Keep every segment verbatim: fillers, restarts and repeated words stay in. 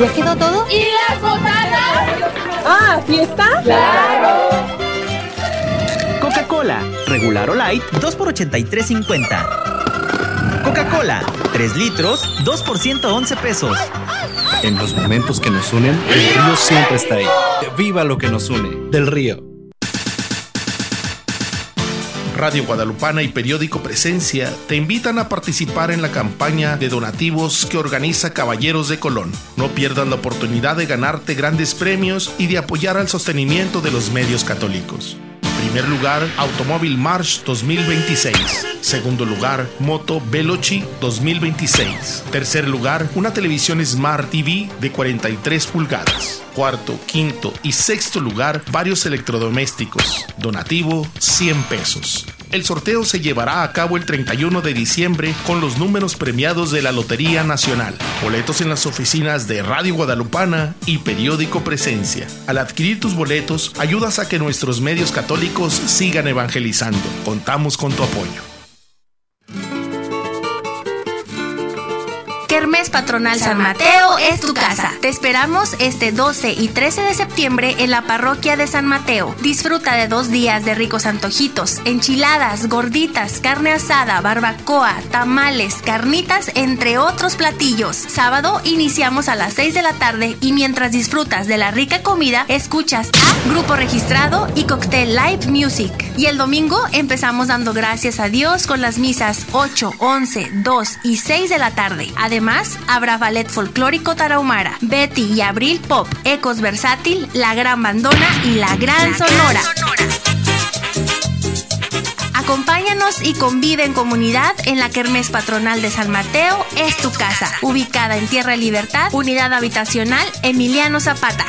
¿Ya quedó todo? ¿Y las botanas? Ah, ¿fiesta? ¡Claro! Coca-Cola, regular o light, dos por ochenta y tres cincuenta. Coca-Cola, tres litros, dos por ciento once pesos. En los momentos que nos unen, el río siempre está ahí. ¡Viva lo que nos une! Del Río. Radio Guadalupana y Periódico Presencia te invitan a participar en la campaña de donativos que organiza Caballeros de Colón. No pierdas la oportunidad de ganarte grandes premios y de apoyar al sostenimiento de los medios católicos. Primer lugar, Automóvil March dos mil veintiséis. Segundo lugar, Moto Veloci dos mil veintiséis. Tercer lugar, una televisión Smart T V de cuarenta y tres pulgadas. Cuarto, quinto y sexto lugar, varios electrodomésticos. Donativo, cien pesos. El sorteo se llevará a cabo el treinta y uno de diciembre con los números premiados de la Lotería Nacional. Boletos en las oficinas de Radio Guadalupana y Periódico Presencia. Al adquirir tus boletos, ayudas a que nuestros medios católicos sigan evangelizando. Contamos con tu apoyo. Kermés Patronal San Mateo es tu casa. Te esperamos este doce y trece de septiembre en la parroquia de San Mateo. Disfruta de dos días de ricos antojitos, enchiladas, gorditas, carne asada, barbacoa, tamales, carnitas, entre otros platillos. Sábado iniciamos a las seis de la tarde y mientras disfrutas de la rica comida, escuchas a Grupo Registrado y Cocktail Live Music. Y el domingo empezamos dando gracias a Dios con las misas ocho, once, dos y seis de la tarde. Además, Además, habrá ballet folclórico tarahumara, Betty y Abril Pop, Ecos Versátil, La Gran Bandona y La Gran Sonora. Acompáñanos y convive en comunidad en la Kermés Patronal de San Mateo es tu casa, ubicada en Tierra Libertad, Unidad Habitacional Emiliano Zapata.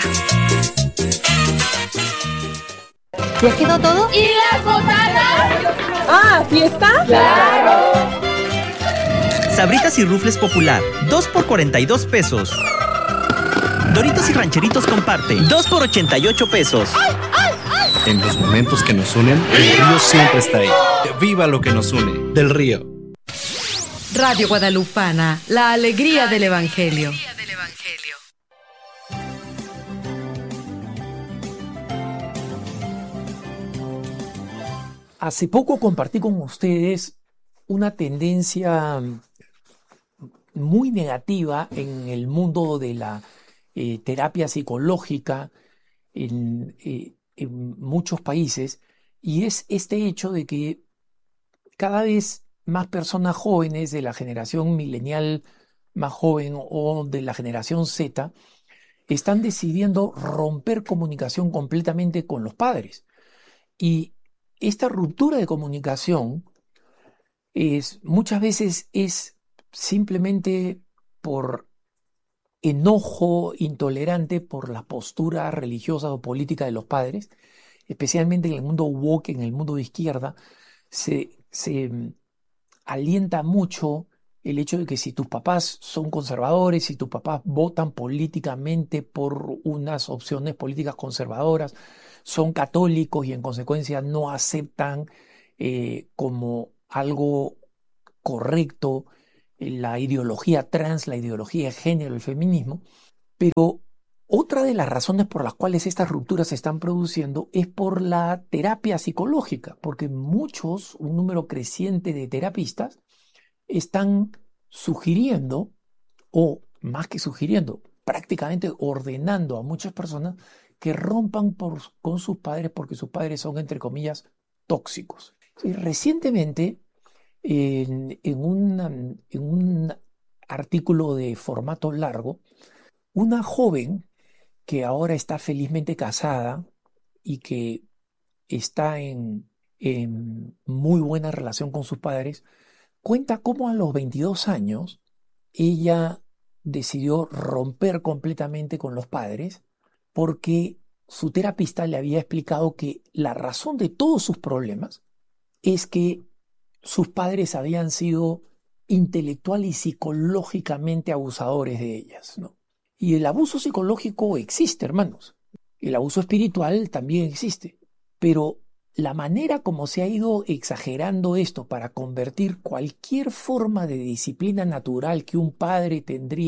¿Ya quedó todo? ¿Y las botanas? Ah, ¿fiesta? ¡Claro! Sabritas y Rufles Popular, dos por cuarenta y dos pesos. Doritos y Rancheritos Comparte, dos por ochenta y ocho pesos. En los momentos que nos unen, el río siempre está ahí. ¡Viva lo que nos une! Del Río. Radio Guadalupana, la alegría del Evangelio. Hace poco compartí con ustedes una tendencia muy negativa en el mundo de la eh, terapia psicológica en, eh, en muchos países, y es este hecho de que cada vez más personas jóvenes de la generación milenial más joven o de la generación Z están decidiendo romper comunicación completamente con los padres. Y esta ruptura de comunicación es, muchas veces es simplemente por enojo intolerante por la postura religiosa o política de los padres, especialmente en el mundo woke, en el mundo de izquierda, se, se alienta mucho el hecho de que si tus papás son conservadores, si tus papás votan políticamente por unas opciones políticas conservadoras, son católicos y en consecuencia no aceptan eh, como algo correcto la ideología trans, la ideología de género, el feminismo. Pero otra de las razones por las cuales estas rupturas se están produciendo es por la terapia psicológica, porque muchos, un número creciente de terapistas, están sugiriendo, o más que sugiriendo, prácticamente ordenando a muchas personas que rompan por, con sus padres porque sus padres son, entre comillas, tóxicos. Y recientemente, en, en, una, en un artículo de formato largo, una joven que ahora está felizmente casada y que está en, en muy buena relación con sus padres, cuenta cómo a los veintidós años ella decidió romper completamente con los padres porque su terapista le había explicado que la razón de todos sus problemas es que sus padres habían sido intelectual y psicológicamente abusadores de ellas, ¿no? Y el abuso psicológico existe, hermanos. El abuso espiritual también existe. Pero la manera como se ha ido exagerando esto para convertir cualquier forma de disciplina natural que un padre tendría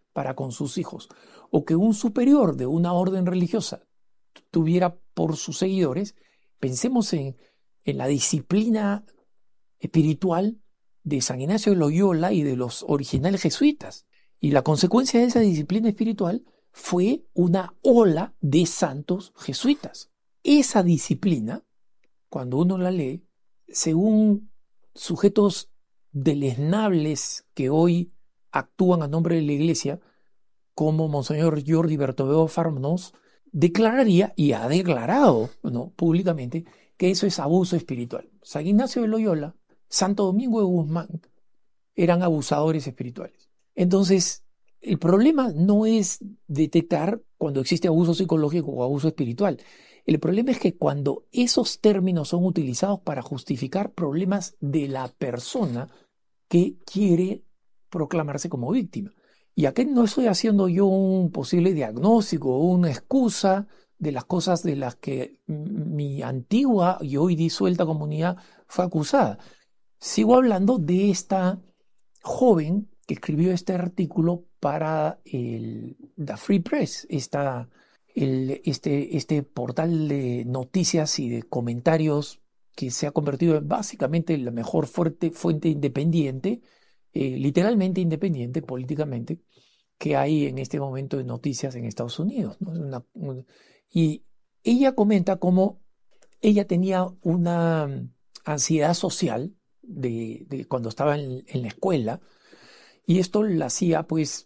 para con sus hijos, o que un superior de una orden religiosa tuviera por sus seguidores, pensemos en, en la disciplina espiritual de San Ignacio de Loyola y de los originales jesuitas. Y la consecuencia de esa disciplina espiritual fue una ola de santos jesuitas. Esa disciplina, cuando uno la lee, según sujetos deleznables que hoy actúan a nombre de la Iglesia, como Monseñor Jordi Bertomeu Farnós, declararía y ha declarado, ¿no?, públicamente que eso es abuso espiritual. San Ignacio de Loyola, Santo Domingo de Guzmán eran abusadores espirituales. Entonces, el problema no es detectar cuando existe abuso psicológico o abuso espiritual. El problema es que cuando esos términos son utilizados para justificar problemas de la persona que quiere proclamarse como víctima. Y aquí no estoy haciendo yo un posible diagnóstico o una excusa de las cosas de las que mi antigua y hoy disuelta comunidad fue acusada. Sigo hablando de esta joven que escribió este artículo para el The Free Press, esta, el, este, este portal de noticias y de comentarios que se ha convertido en básicamente la mejor fuerte, fuente independiente, eh, literalmente independiente políticamente, que hay en este momento de noticias en Estados Unidos, ¿no? Una, una, y ella comenta cómo ella tenía una ansiedad social de, de cuando estaba en, en la escuela, y esto la hacía pues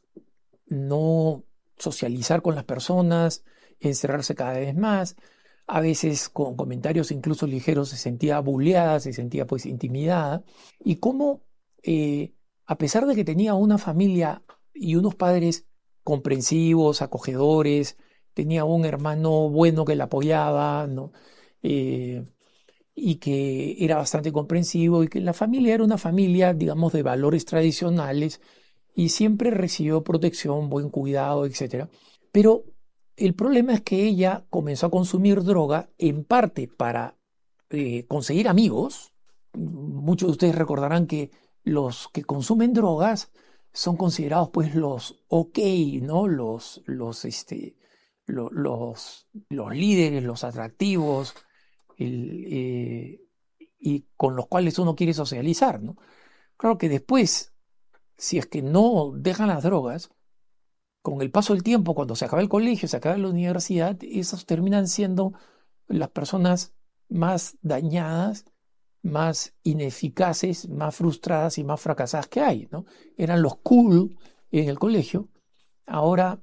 no socializar con las personas, encerrarse cada vez más, a veces con comentarios incluso ligeros se sentía bulleada, se sentía pues intimidada, y cómo eh, a pesar de que tenía una familia y unos padres comprensivos, acogedores, tenía un hermano bueno que la apoyaba, ¿no? Eh, y que era bastante comprensivo, y que la familia era una familia, digamos, de valores tradicionales, y siempre recibió protección, buen cuidado, etcétera. Pero el problema es que ella comenzó a consumir droga, en parte para eh, conseguir amigos. Muchos de ustedes recordarán que los que consumen drogas son considerados pues los ok, ¿no? Los, los, este, lo, los, los líderes, los atractivos, el, eh, y con los cuales uno quiere socializar, ¿no? Claro que después, si es que no dejan las drogas, con el paso del tiempo, cuando se acaba el colegio, se acaba la universidad, esos terminan siendo las personas más dañadas, más ineficaces, más frustradas y más fracasadas que hay, ¿no? Eran los cool en el colegio, ahora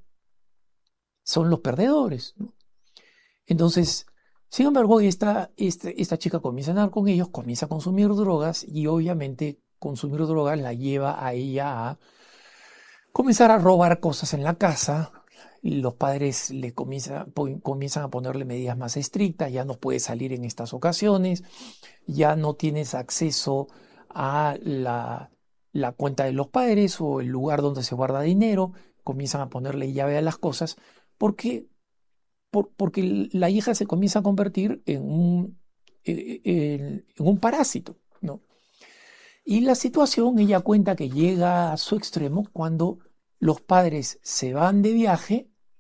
son los perdedores, ¿no? Entonces, sin embargo, esta, esta, esta chica comienza a andar con ellos, comienza a consumir drogas, y obviamente consumir drogas la lleva a ella a comenzar a robar cosas en la casa. Los padres le comienzan, comienzan a ponerle medidas más estrictas, ya no puedes salir en estas ocasiones, ya no tienes acceso a la, la cuenta de los padres o el lugar donde se guarda dinero, comienzan a ponerle llave a las cosas, porque, por, porque la hija se comienza a convertir en un, en, en un parásito, ¿no? Y la situación, ella cuenta que llega a su extremo cuando los padres se van de viaje